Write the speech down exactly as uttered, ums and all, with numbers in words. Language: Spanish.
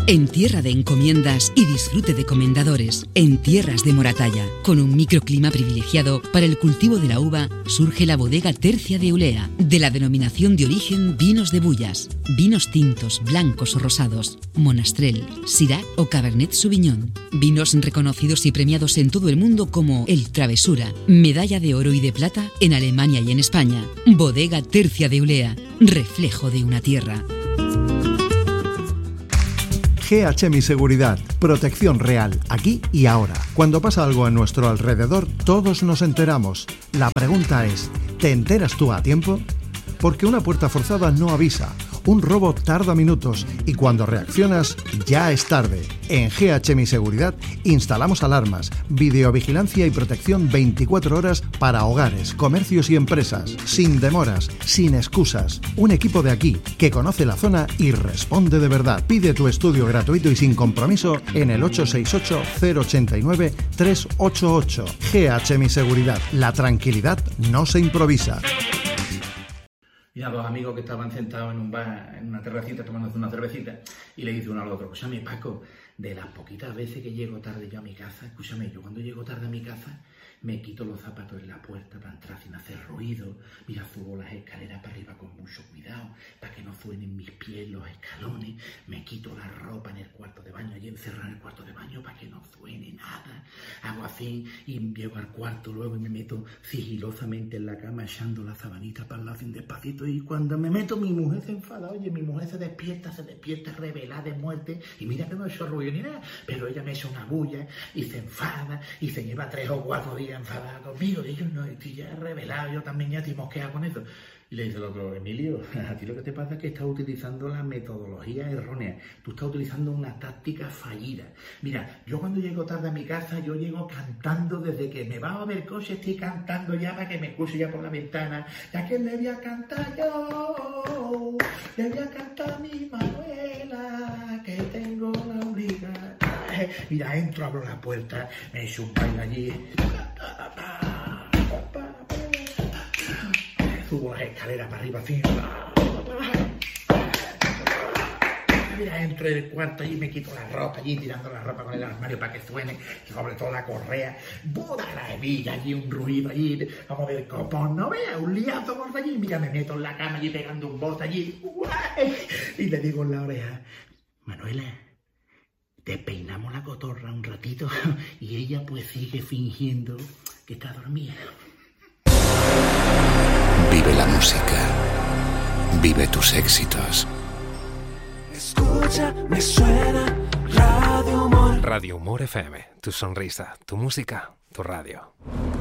En tierra de encomiendas y disfrute de comendadores, en tierras de Moratalla, con un microclima privilegiado para el cultivo de la uva, surge la bodega Tercia de Eulea, de la denominación de origen Vinos de Bullas, vinos tintos, blancos o rosados, Monastrell, Syrah o Cabernet Sauvignon, vinos reconocidos y premiados en todo el mundo como el Travesura, medalla de oro y de plata en Alemania y en España. Bodega Tercia de Eulea, reflejo de una tierra. G H Mi Seguridad, protección real, aquí y ahora. Cuando pasa algo a nuestro alrededor, todos nos enteramos. La pregunta es, ¿te enteras tú a tiempo? Porque una puerta forzada no avisa, un robo tarda minutos y cuando reaccionas ya es tarde. En G H Mi Seguridad instalamos alarmas, videovigilancia y protección veinticuatro horas para hogares, comercios y empresas, sin demoras, sin excusas. Un equipo de aquí que conoce la zona y responde de verdad. Pide tu estudio gratuito y sin compromiso en el ocho seis ocho, cero ocho nueve, tres ocho ocho. G H Mi Seguridad. La tranquilidad no se improvisa. Mira, dos amigos que estaban sentados en un bar, en una terracita, tomándose una cervecita, y le dice uno al otro: escúchame, Paco, de las poquitas veces que llego tarde yo a mi casa, escúchame, yo cuando llego tarde a mi casa, me quito los zapatos en la puerta para entrar sin hacer ruido, mira, subo las escaleras para arriba con mucho cuidado, para que no suenen mis pies los escalones, me quito la ropa en el cuarto de baño, allí encerrado en el cuarto de baño para que no suene nada, hago así y llego al cuarto luego y me meto sigilosamente en la cama echando la sabanita para el lado sin despacito, y cuando me meto mi mujer se enfada, oye, mi mujer se despierta, se despierta revelada de muerte, y mira que no he hecho ruido ni nada, pero ella me echa una bulla y se enfada y se lleva tres o cuatro días enfadada conmigo, y yo no, estoy ya revelado, yo también ya estoy mosqueado con eso. Y le dice el otro: Emilio, a ti lo que te pasa es que estás utilizando la metodología errónea, tú estás utilizando una táctica fallida. Mira, yo cuando llego tarde a mi casa, yo llego cantando desde que me va a ver coche, estoy cantando ya para que me escuche ya por la ventana, ya que le voy a cantar yo, le voy a cantar a mi Manuela, que tengo la obligación. Mira, entro, abro la puerta, me echo un baile allí, subo las escaleras para arriba así, mira, entro en el cuarto allí, me quito la ropa allí, tirando la ropa con el armario para que suene, sobre todo la correa, boda la hebilla allí, un ruido allí, como del copón, no vea, un liazo gordo allí, mira, me meto en la cama allí pegando un bote allí, y le digo en la oreja: Manuela, te peinamos la cotorra un ratito, y ella pues sigue fingiendo que está dormida. Vive la música. Vive tus éxitos. Escucha, me suena Radio Humor. Radio Humor F M. Tu sonrisa, tu música, tu radio.